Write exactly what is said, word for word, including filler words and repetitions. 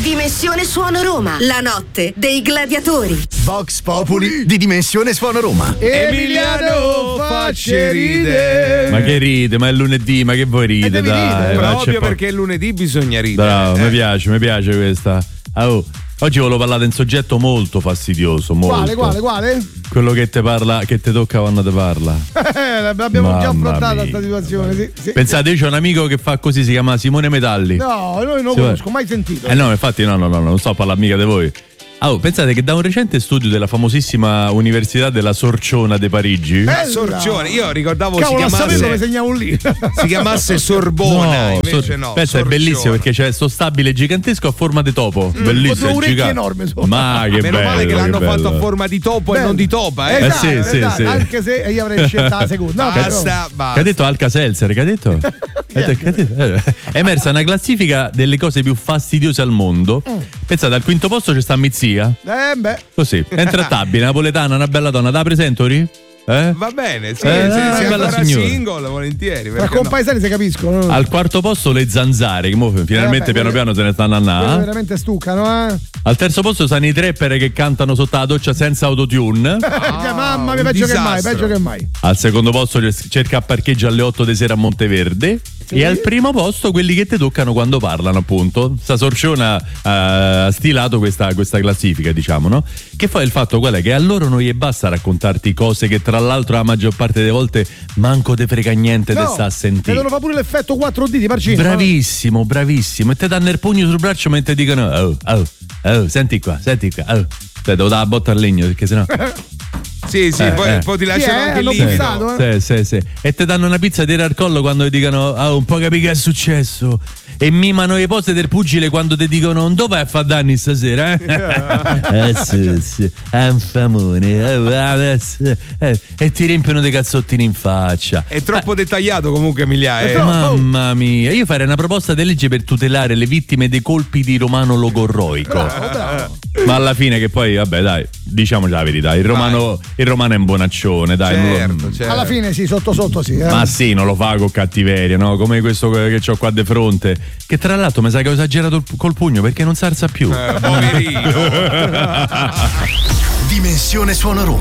Dimensione Suono Roma, la notte dei gladiatori. Vox Populi di Dimensione Suono Roma. Emiliano facce ride. Ma che ride, ma è lunedì, ma che vuoi ride, dai. Proprio perché è lunedì bisogna ridere. Bravo, eh. mi piace, mi piace questa. Oh, oggi volevo parlare di un soggetto molto fastidioso, molto. Quale, quale, quale? Quello che te parla, che te tocca quando te parla. Eh, l'abbiamo Mamma già affrontata mia. questa situazione, sì, sì. Pensate, io c'ho un amico che fa così, si chiama Simone Metalli. No, noi non lo Sì, conosco, mai sentito. Eh no, infatti no, no, no, non sto a parlare mica di voi. Oh, pensate che da un recente studio della famosissima Università della Sorciona di Parigi. Bella. Sorcione, io ricordavo Cavolo, si a sapere dove chiamasse segnavo lì. si chiamasse Sorbona, invece sor- no. Pensa, è Sorciona. bellissimo perché c'è sto stabile gigantesco a forma di topo. Mm, Bellissimo. con due orecchie gigante. enormi, so. Ma che Meno bello. male che l'hanno che fatto bello. a forma di topo Bello. e non di topa, eh. Esatto, Eh sì, sì, esatto, sì. anche se io avrei scelto la seconda. No, però- Basta, basta. Che ha detto Alka Seltzer? Che ha detto? Che ha detto- che ha detto? Eh, È emersa una classifica delle cose più fastidiose al mondo. Pensate, al quinto posto c'è sta Mizia. Eh beh, Così, è intrattabile, napoletana, una bella donna. Da presentori? Eh? Va bene, sì, Eh, se no, sei bella ancora signora. single, volentieri. tra perché no? compaesani si capiscono. Al quarto posto le zanzare, che mo finalmente Eh, piano vabbè, piano se ne stanno a Quello andare. veramente stuccano, eh. Al terzo posto stanno i trapper che cantano sotto la doccia senza autotune. Che mamma mia, un peggio che mai, disastro. peggio che mai. Al secondo posto cer- cerca parcheggio alle otto di sera a Monteverde. E al primo posto quelli che ti toccano quando parlano, appunto. Sta Sorciona ha stilato questa, questa classifica, diciamo, no? Che poi il fatto qual è? Che a loro non gli basta raccontarti cose che tra l'altro la maggior parte delle volte manco te frega niente te sta a Te sentire. devono fare pure l'effetto quattro D di Parcino. Bravissimo, bravissimo. E te danno il pugno sul braccio mentre dicono oh, oh, oh, senti qua, senti qua. Oh. Te devo dare la botta al legno perché sennò... Sì, sì, Eh, poi, eh. poi ti Sì, lasciano eh, anche hanno lì. pensato, eh. Sì, sì, sì. E ti danno una pizza di al collo quando ti dicono ah, un po' capi che è successo. E mimano le pose del pugile quando ti dicono dov'è a fa danni stasera? Eh, eh sì, sì, è un famone. eh, adesso, eh, e ti riempiono dei cazzottini in faccia. È troppo dettagliato comunque, Emilia. Eh. Mamma mia, io farei una proposta di legge per tutelare le vittime dei colpi di Romano Logorroico. Ma alla fine che poi, vabbè, dai, diciamoci la verità, il romano, il romano è un bonaccione, dai. non lo- Certo, certo. Alla fine sì, sotto sotto sì. Eh. Ma sì, non lo fa con cattiveria, no? Come questo che ho qua di fronte. Che tra l'altro mi sa che ho esagerato il- col pugno perché non si alza più. Eh, poverino. Dimensione Suono Roma.